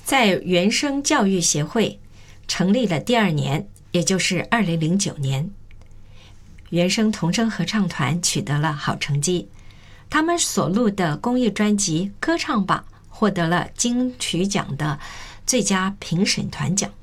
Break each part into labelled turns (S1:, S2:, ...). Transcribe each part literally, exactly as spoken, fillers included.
S1: 在原生教育协会成立了第二年，也就是二零零九年，原声童声合唱团取得了好成绩，他们所录的公益专辑《歌唱吧》获得了金曲奖的最佳评审团奖。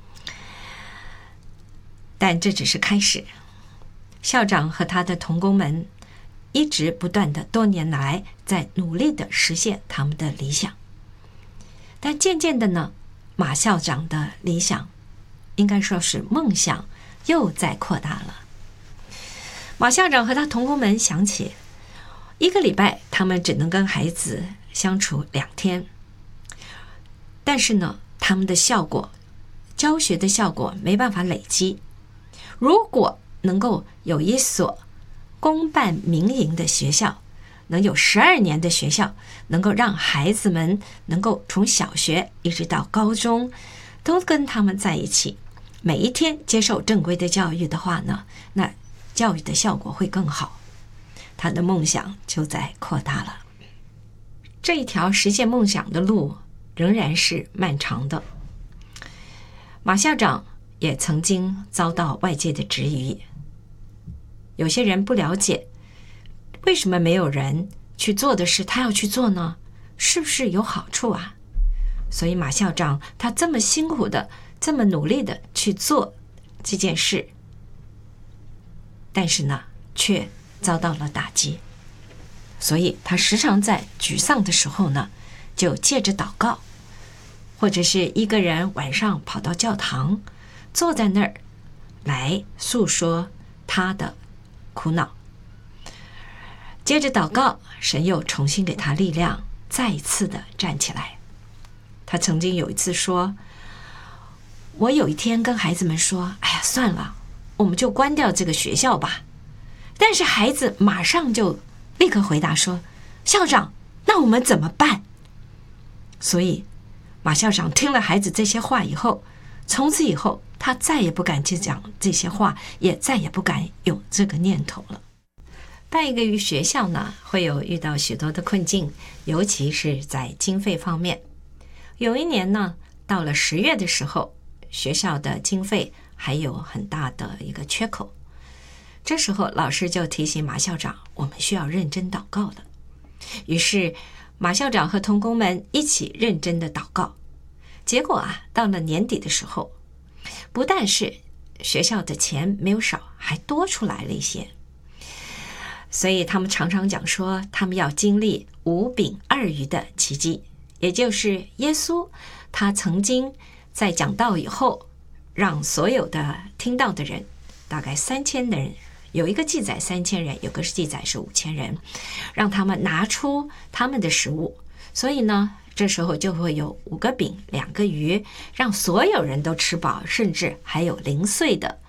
S1: 但这只是开始，校长和他的同工们一直不断的多年来在努力的实现他们的理想。但渐渐的呢，马校长的理想，应该说是梦想，又在扩大了。马校长和他同工们想起，一个礼拜他们只能跟孩子相处两天，但是呢，他们的效果，教学的效果没办法累积。如果能够有一所公办民营的学校，能有十二年的学校，能够让孩子们能够从小学一直到高中都跟他们在一起，每一天接受正规的教育的话呢，那教育的效果会更好。他的梦想就在扩大了。这一条实现梦想的路仍然是漫长的。马校长也曾经遭到外界的质疑，有些人不了解为什么没有人去做的事他要去做呢？是不是有好处啊？所以马校长他这么辛苦的这么努力的去做这件事，但是呢却遭到了打击，所以他时常在沮丧的时候呢，就借着祷告，或者是一个人晚上跑到教堂，坐在那儿来诉说他的苦恼。接着祷告，神又重新给他力量，再一次的站起来。他曾经有一次说，我有一天跟孩子们说，哎呀，算了，我们就关掉这个学校吧。但是孩子马上就立刻回答说，校长，那我们怎么办？所以马校长听了孩子这些话以后，从此以后他再也不敢去讲这些话，也再也不敢有这个念头了。办一个学校呢，会有遇到许多的困境，尤其是在经费方面。有一年呢，到了十月的时候，学校的经费还有很大的一个缺口。这时候老师就提醒马校长，我们需要认真祷告了。于是马校长和同工们一起认真的祷告。结果啊，到了年底的时候，不但是学校的钱没有少，还多出来了一些。所以他们常常讲说，他们要经历五饼二鱼的奇迹，也就是耶稣他曾经在讲道以后，让所有的听到的人，大概三千的人，有一个记载三千人，有个记载是五千人，让他们拿出他们的食物。所以呢，这时候就会有五个饼两个鱼，让所有人都吃饱，甚至还有零碎的